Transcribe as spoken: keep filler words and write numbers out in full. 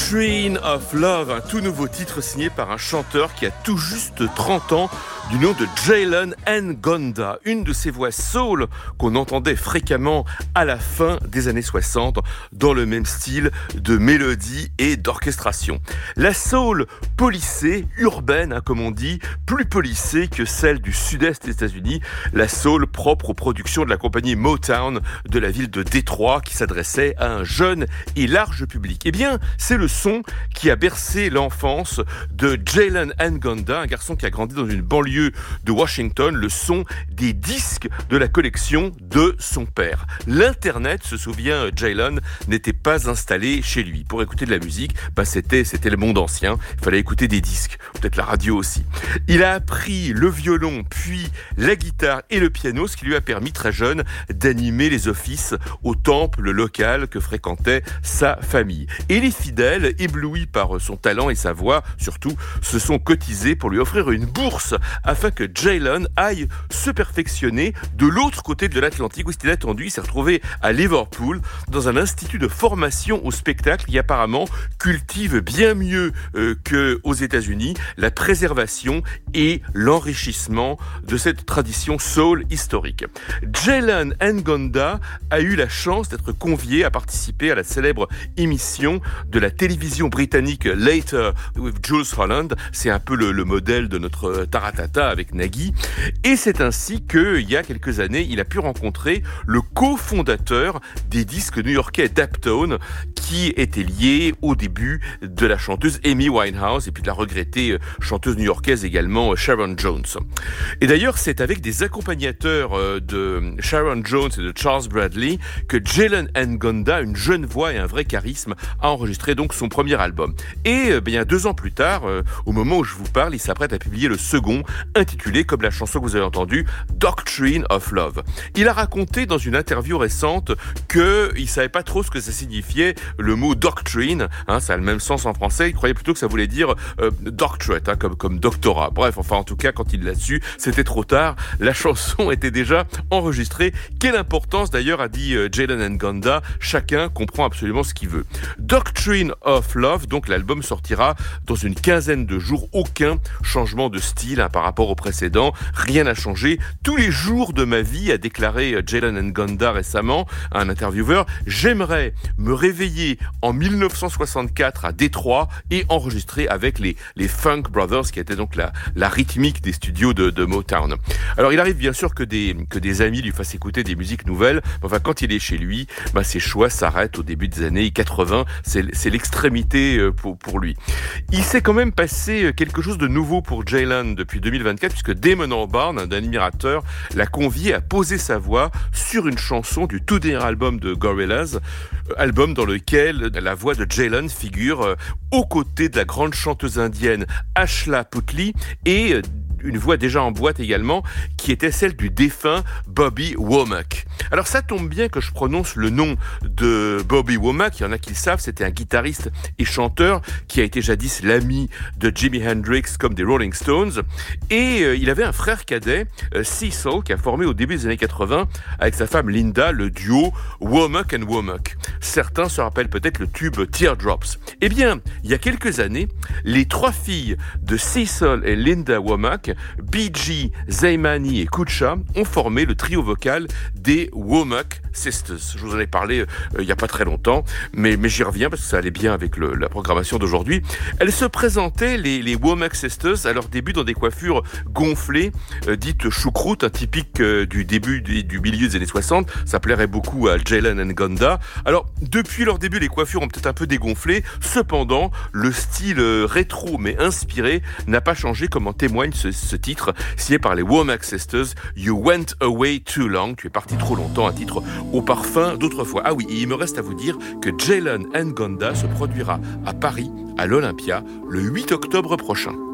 Doctrine of Love, un tout nouveau titre signé par un chanteur qui a tout juste trente ans, du nom de Jalen Ngonda, une de ces voix soul qu'on entendait fréquemment à la fin des années soixante, dans le même style de mélodie et d'orchestration. La soul policée, urbaine, hein, comme on dit, plus policée que celle du sud-est des États-Unis, la soul propre aux productions de la compagnie Motown de la ville de Détroit, qui s'adressait à un jeune et large public. Eh bien, c'est le son qui a bercé l'enfance de Jalen Ngonda, un garçon qui a grandi dans une banlieue de Washington, le son des disques de la collection de son père. L'Internet, se souvient Jalen, n'était pas installé chez lui. Pour écouter de la musique, bah c'était, c'était le monde ancien, il fallait écouter des disques, peut-être la radio aussi. Il a appris le violon, puis la guitare et le piano, ce qui lui a permis très jeune d'animer les offices au temple local que fréquentait sa famille. Et les fidèles, éblouis par son talent et sa voix, surtout, se sont cotisés pour lui offrir une bourse afin que Jalen aille se perfectionner de l'autre côté de l'Atlantique, où il est attendu. Il s'est retrouvé à Liverpool dans un institut de formation au spectacle qui apparemment cultive bien mieux euh, qu'aux États-Unis la préservation et l'enrichissement de cette tradition soul historique. Jalen Ngonda a eu la chance d'être convié à participer à la célèbre émission de la télévision britannique Later with Jules Holland. C'est un peu le, le modèle de notre Taratata avec Nagui. Et c'est ainsi qu'il y a quelques années, il a pu rencontrer le cofondateur des disques new-yorkais Daptone, qui était lié au début de la chanteuse Amy Winehouse et puis de la regrettée chanteuse new-yorkaise également Sharon Jones. Et d'ailleurs, c'est avec des accompagnateurs de Sharon Jones et de Charles Bradley que Jalen Ngonda, une jeune voix et un vrai charisme, a enregistré donc son premier album. Et bien deux ans plus tard, au moment où je vous parle, il s'apprête à publier le second, intitulé, comme la chanson que vous avez entendue, Doctrine of Love. Il a raconté dans une interview récente qu'il savait pas trop ce que ça signifiait, le mot doctrine, hein, ça a le même sens en français, il croyait plutôt que ça voulait dire euh, doctorate, hein, comme, comme doctorat. Bref, enfin en tout cas, quand il l'a su, c'était trop tard, la chanson était déjà enregistrée. Quelle importance d'ailleurs, a dit euh, Jalen Ngonda, chacun comprend absolument ce qu'il veut. Doctrine of Love, donc l'album sortira dans une quinzaine de jours, aucun changement de style hein, par rapport au précédent, rien n'a changé. Tous les jours de ma vie, a déclaré Jalen Ngonda récemment à un intervieweur, j'aimerais me réveiller en dix-neuf cent soixante-quatre à Détroit et enregistrer avec les, les Funk Brothers, qui étaient donc la, la rythmique des studios de, de Motown. Alors il arrive bien sûr que des, que des amis lui fassent écouter des musiques nouvelles, enfin quand il est chez lui, bah, ses choix s'arrêtent au début des années quatre-vingts, c'est, c'est l'extrémité pour, pour lui. Il s'est quand même passé quelque chose de nouveau pour Jalen depuis deux mille vingt-quatre, puisque Damon Albarn, un admirateur, l'a convié à poser sa voix sur une chanson du tout dernier album de Gorillaz, album dans lequel la voix de Jalen figure aux côtés de la grande chanteuse indienne Ashla Puthli et une voix déjà en boîte également, qui était celle du défunt Bobby Womack. Alors ça tombe bien que je prononce le nom de Bobby Womack, il y en a qui le savent, c'était un guitariste et chanteur qui a été jadis l'ami de Jimi Hendrix comme des Rolling Stones, et euh, il avait un frère cadet, euh, Cecil, qui a formé au début des années quatre-vingts avec sa femme Linda le duo Womack and Womack. Certains se rappellent peut-être le tube Teardrops. Eh bien, il y a quelques années, les trois filles de Cecil et Linda Womack, Bee, Zaimani et Kucha, ont formé le trio vocal des Womack Sisters. Je vous en ai parlé euh, il n'y a pas très longtemps, mais, mais j'y reviens parce que ça allait bien avec le, la programmation d'aujourd'hui. Elles se présentaient, les, les Womack Sisters, à leur début dans des coiffures gonflées, euh, dites choucroute, un typique euh, du début du, du milieu des années soixante. Ça plairait beaucoup à Jalen Ngonda. Alors, depuis leur début, les coiffures ont peut-être un peu dégonflé. Cependant, le style euh, rétro mais inspiré n'a pas changé, comme en témoigne ce, ce titre signé par les Womack Sisters, You Went Away Too Long. Tu es parti trop longtemps, un titre au parfum d'autrefois. Ah oui, et il me reste à vous dire que Jalen Ngonda se produira à Paris, à l'Olympia, le huit octobre prochain.